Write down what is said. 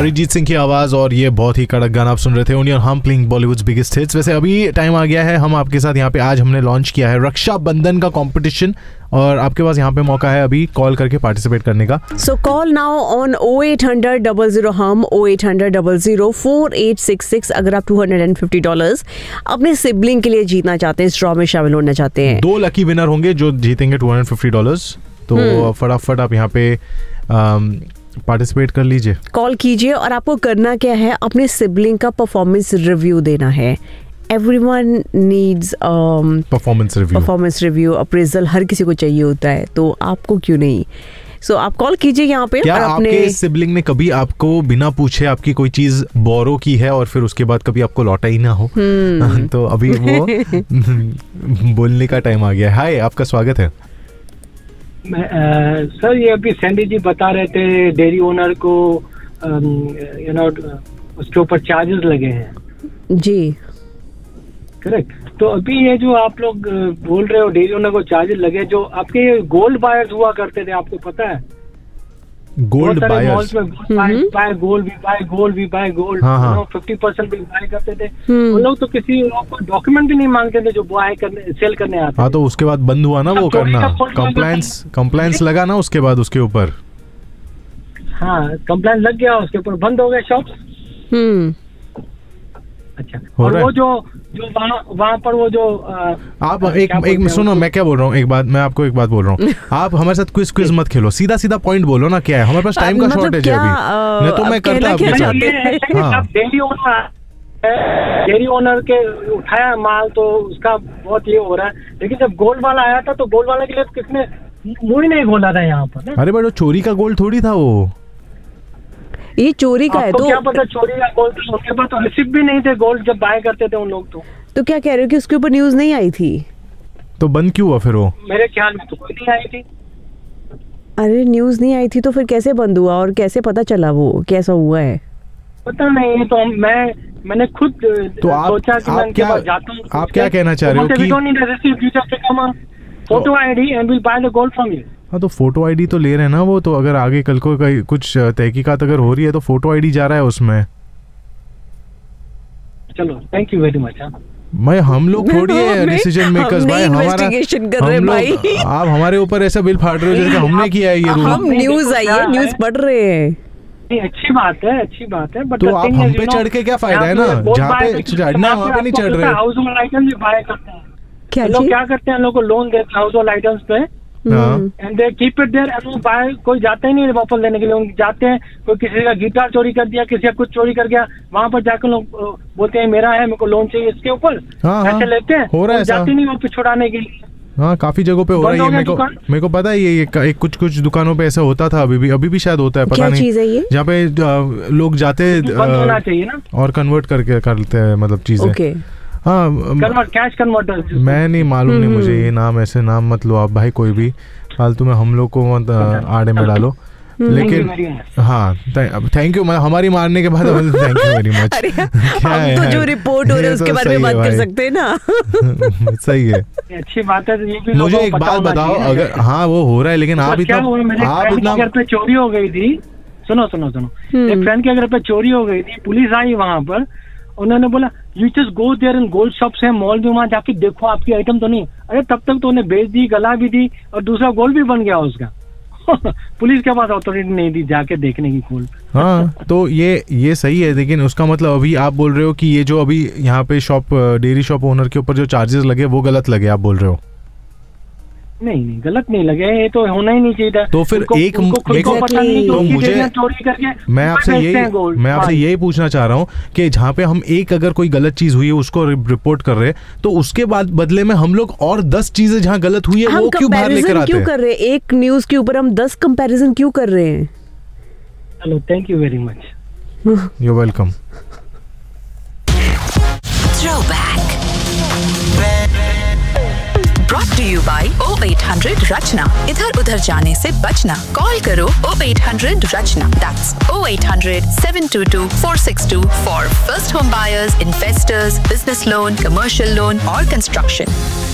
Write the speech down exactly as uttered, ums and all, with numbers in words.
अरिजीत सिंह की आवाज और ये बहुत ही कड़क गाना आप सुन रहे थे ओनली ऑन हम प्लेइंग बॉलीवुड्स बिगेस्ट हिट्स। वैसे अभी टाइम आ गया है, हम आपके साथ यहाँ पे आज हमने लॉन्च किया है रक्षाबंधन का कंपटीशन और आपके पास यहाँ पे मौका है अभी कॉल करके पार्टिसिपेट करने का। सो call now on O eight hundred double zero हम ओ eight hundred double zero four eight six six अगर आप टू हंड्रेड फिफ्टी डॉलर्स अपने सिबलिंग के लिए जीतना चाहते हैं, इस ड्रॉ में शामिल होना चाहते हैं। दो लकी विनर होंगे जो जीतेंगे टू हंड्रेड फिफ्टी डॉलर्स। तो फटाफट आप यहाँ पे पार्टिसिपेट कर लीजिए, कॉल कीजिए और आपको करना क्या है, अपने सिबलिंग का परफॉर्मेंस रिव्यू देना है। Everyone needs performance review performance review appraisal हर किसी को चाहिए होता है, तो आपको क्यों नहीं। सो so, आप कॉल कीजिए यहाँ पे। क्या और अपने आपके सिबलिंग ने कभी आपको बिना पूछे आपकी कोई चीज बोरो की है और फिर उसके बाद कभी आपको लौटा ही ना हो? hmm. तो अभी वो बोलने का टाइम आ गया है। हाय, आपका स्वागत है। मैं, आ, सर ये अभी सैंडी जी बता रहे थे डेयरी ओनर को यू नो उसके ऊपर चार्जेस लगे हैं जी, करेक्ट। तो अभी ये जो आप लोग बोल रहे हो डेयरी ओनर को चार्जेस लगे, जो आपके गोल्ड बायर्स हुआ करते थे, आपको पता है? Gold buyers, by gold, we by gold, we by gold, fifty percent भी बाय करते थे। उन लोग तो किसी डॉक्यूमेंट भी नहीं मांगते थे जो बाय करने सेल करने आते। हाँ, तो उसके बाद बंद हुआ ना वो करना, कंप्लायंस कंप्लायंस लगा ना उसके बाद उसके ऊपर। हाँ, कंप्लायंस लग गया, उसके ऊपर बंद हो गए शॉप्स। हम्म अच्छा, और वो जो जो वहाँ वहाँ पर वो जो आ, आप एक एक सुनो, मैं क्या बोल रहा हूँ, एक बात मैं आपको एक बात बोल रहा हूँ। आप हमारे साथ क्विज क्विज मत खेलो, सीधा सीधा पॉइंट बोलो ना। क्या है, हमारे पास टाइम का शॉर्टेज है अभी, नहीं तो मैं करता आपके साथ। हाँ, डेयरी ओनर डेयरी ओनर के उठाया माल तो उसका बहुत ये हो रहा है, लेकिन जब गोल्ड वाला आया था तो गोल्ड वाले के लिए किसने मुंह ही नहीं खोला था यहाँ पर। अरे बट चोरी का गोल्ड थोड़ी था वो, ये चोरी का है। तो क्या पता चोरी का गोल्ड, उनके पास तो रिसिप्ट भी नहीं थे गोल्ड जब बाय करते थे उन लोग। तो तो क्या कह रहे हो कि उसके ऊपर न्यूज नहीं आई थी? तो बंद क्यों हुआ फिर वो? मेरे ख्याल में तो कोई नहीं आई थी। अरे न्यूज नहीं आई थी तो फिर कैसे बंद हुआ और कैसे पता चला वो कैसा हुआ है? पता नहीं, तो मैं मैंने खुद तो आप, सोचा कि मैं क्या जाता हूँ। आप क्या कहना चाह रहे हो कि photo ID and will by the gold from you. हाँ, तो फोटो आईडी तो ले रहे हैं ना वो, तो अगर आगे कल को कुछ तहकीकात अगर हो रही है तो फोटो आईडी जा रहा है उसमें। चलो, थैंक यू वेरी मच। मैं हम लोग थोड़ी है डिसीजन मेकर्स भाई, हमारा कर रहे भाई। आप हमारे ऊपर ऐसा बिल फाड़ रहे हो जैसे हमने किया है ये रूल। हम न्यूज आई है, न्यूज पढ़ रहे हैं। अच्छी बात है, अच्छी बात है, बट तो आप हम पे चढ़ के क्या फायदा है ना, जहाँ पे चढ़ना वहाँ पे नहीं चढ़ रहे। हाउस होल्ड आइटम भी बाय करते हैं, क्या लोग क्या करते हैं, लोगों को लोन देते हैं हाउस होल्ड आइटम्स पे and they keep it there and वो बाय, कोई जाता ही नहीं वापस लेने के लिए। उन जाते हैं, कोई किसी का गिटार चोरी कर दिया, किसी का कुछ चोरी कर गया, वहाँ पर जाकर लोग बोलते हैं मेरा है, मेरे को लोन चाहिए इसके ऊपर, ऐसे लेते हैं, हो रहा है, जाते नहीं वापस छुड़ाने के लिए। हाँ, काफी जगहों पे हो रहा है। मेरे को मेरे को पता है ये, ये एक कुछ कुछ दुकानों पे ऐसा होता था, अभी भी अभी भी शायद होता है, पता नहीं जहाँ पे लोग जाते होना चाहिए ना और कन्वर्ट करके करते हैं मतलब चीजें। हाँ, कैश कन्वर्टर। मैं नहीं मालूम, नहीं मुझे ये नाम, ऐसे नाम मत लो आप भाई, कोई भी फालतू में हम लोग को मत आड़े में डालो। लेकिन हाँ, थैंक यू, हमारी मारने के बाद थैंक यू वेरी मच। क्या है तो जो रिपोर्ट हो रहा है उसके बारे में बात कर सकते हैं ना। सही है, अच्छी बात है। ये भी मुझे एक बात बताओ, अगर हाँ वो हो रहा है लेकिन आप इतना आप इतना घर पे चोरी हो गई थी, सुनो सुनो सुनो एक फ्रेंड के घर पे चोरी हो गई थी, पुलिस आई वहाँ पर, उन्होंने बोला you just go there in gold shops है, मॉल में, वहाँ जाके देखो आपकी आइटम तो नहीं। अरे तब तक तो उन्हें बेच दी, गला भी दी और दूसरा गोल्ड भी बन गया उसका। पुलिस के पास अथॉरिटी नहीं थी जाके देखने की गोल्ड। हाँ, तो ये ये सही है, लेकिन उसका मतलब अभी आप बोल रहे हो कि ये जो अभी यहाँ पे शॉप डेयरी शॉप ओनर के ऊपर जो चार्जेस लगे वो गलत लगे, आप बोल रहे हो? नहीं नहीं, गलत नहीं लगे, ये तो होना ही नहीं चाहिए था। तो फिर उनको, एक उनको एक पता नहीं तो मुझे चोरी करके मैं आपसे यही मैं आपसे यही पूछना चाह रहा हूँ कि जहाँ पे हम एक अगर कोई गलत चीज हुई है उसको रिपोर्ट कर रहे हैं, तो उसके बाद बदले में हम लोग और दस चीजें जहाँ गलत हुई है वो क्यों बाहर लेकर आते हैं? क्यों कर रहे हैं? एक न्यूज के ऊपर हम दस कंपैरिजन क्यों कर रहे हैं? Hello, thank you very much. You welcome. Brought to you by O eight hundred रचना। इधर उधर जाने से बचना। कॉल करो ओ eight hundred Rachna. That's O eight hundred seven to to four six to for first home buyers, investors, business loan, commercial loan और construction।